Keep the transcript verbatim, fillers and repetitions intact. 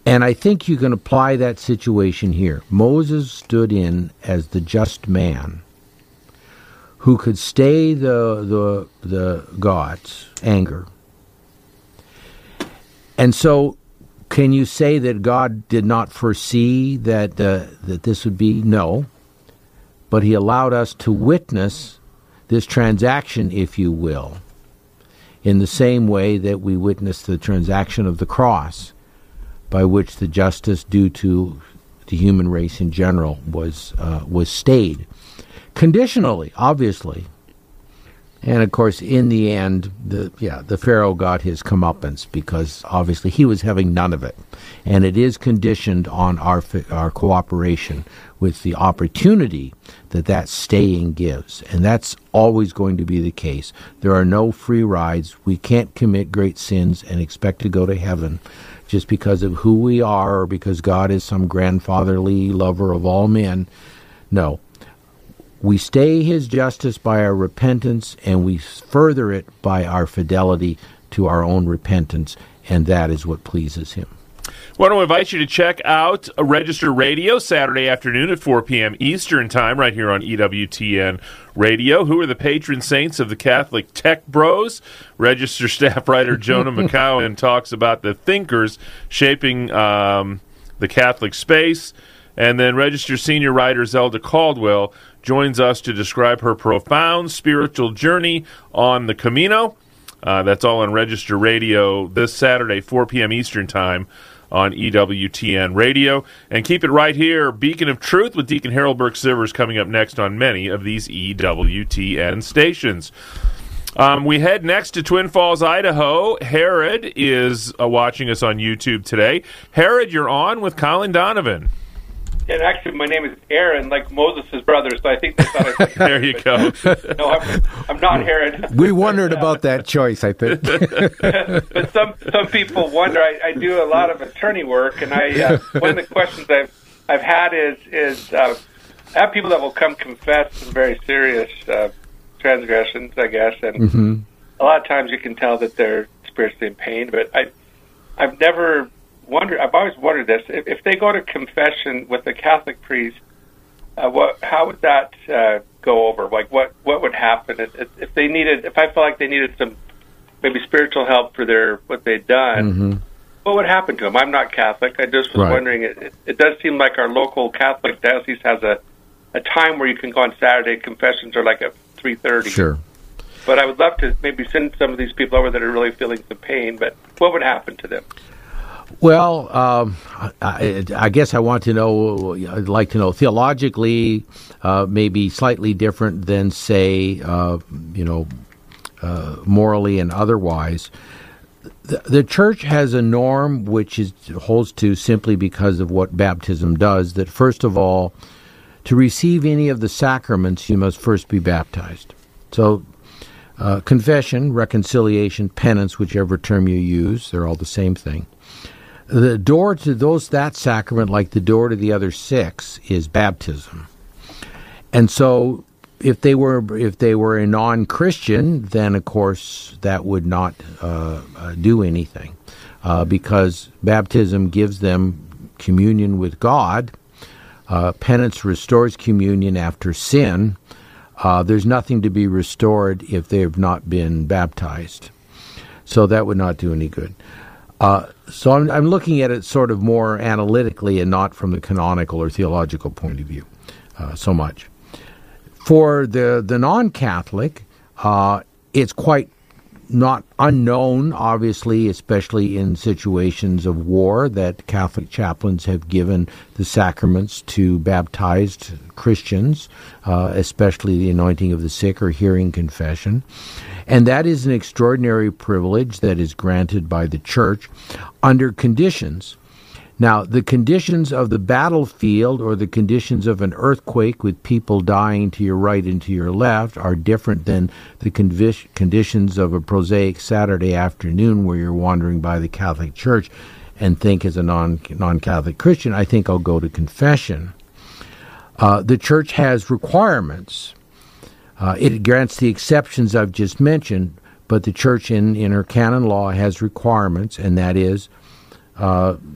And I think you can apply that situation here. Moses stood in as the just man who could stay the the the God's anger. And so, can you say that God did not foresee that uh, that this would be? No. But he allowed us to witness this transaction, if you will, in the same way that we witnessed the transaction of the cross, by which the justice due to the human race in general was uh, was stayed. Conditionally, obviously. And of course, in the end, the yeah, the Pharaoh got his comeuppance because obviously he was having none of it, and it is conditioned on our our cooperation with the opportunity that that staying gives, and that's always going to be the case. There are no free rides. We can't commit great sins and expect to go to heaven just because of who we are or because God is some grandfatherly lover of all men. No. We stay his justice by our repentance, and we further it by our fidelity to our own repentance, and that is what pleases him. I want to invite you to check out Register Radio Saturday afternoon at four p.m. Eastern Time right here on E W T N Radio. Who are the patron saints of the Catholic Tech Bros? Register staff writer Jonah McCowan talks about the thinkers shaping um, the Catholic space. And then Register senior writer Zelda Caldwell joins us to describe her profound spiritual journey on the Camino. Uh, that's all on Register Radio this Saturday, four p.m. Eastern Time on E W T N Radio. And keep it right here, Beacon of Truth with Deacon Harold Burke-Sivers coming up next on many of these E W T N stations. Um, we head next to Twin Falls, Idaho. Herod is uh, watching us on YouTube today. Herod, you're on with Colin Donovan. And actually, my name is Aaron, like Moses' brother, so I think they thought I was There you go. No, I'm, I'm not Herod. We wondered about that choice, I think. But some some people wonder. I, I do a lot of attorney work, and I uh, one of the questions I've I've had is is uh, I have people that will come confess some very serious uh, transgressions, I guess, and mm-hmm. a lot of times you can tell that they're spiritually in pain. But I I've never. Wonder. I've always wondered this: if, if they go to confession with a Catholic priest, uh, what? How would that uh, go over? Like, what? What would happen if, if they needed? If I felt like they needed some, maybe spiritual help for their what they'd done, mm-hmm. what would happen to them? I'm not Catholic. I just was right. wondering. It, it, it does seem like our local Catholic diocese has a, a time where you can go on Saturday. Confessions are like at three thirty. Sure. But I would love to maybe send some of these people over that are really feeling some pain. But what would happen to them? Well, um, I, I guess I want to know, I'd like to know, theologically, uh, maybe slightly different than, say, uh, you know, uh, morally and otherwise. The, the Church has a norm which is holds to simply because of what baptism does, that first of all, to receive any of the sacraments, you must first be baptized. So, uh, confession, reconciliation, penance, whichever term you use, they're all the same thing. The door to those that sacrament, like the door to the other six, is baptism. And so, if they were if they were a non-Christian, then of course that would not uh, uh, do anything, uh, because baptism gives them communion with God. Uh, penance restores communion after sin. Uh, there's nothing to be restored if they have not been baptized. So that would not do any good. Uh, so I'm, I'm looking at it sort of more analytically and not from the canonical or theological point of view uh, so much. For the, the non-Catholic, uh, it's quite not unknown, obviously, especially in situations of war, that Catholic chaplains have given the sacraments to baptized Christians, uh, especially the anointing of the sick or hearing confession. And that is an extraordinary privilege that is granted by the Church under conditions. Now, the conditions of the battlefield or the conditions of an earthquake with people dying to your right and to your left are different than the convi- conditions of a prosaic Saturday afternoon where you're wandering by the Catholic Church and think, as a non, non-Catholic Christian, I think I'll go to confession. Uh, the Church has requirements. Uh, it grants the exceptions I've just mentioned, but the Church in, in her canon law has requirements, and that is uh,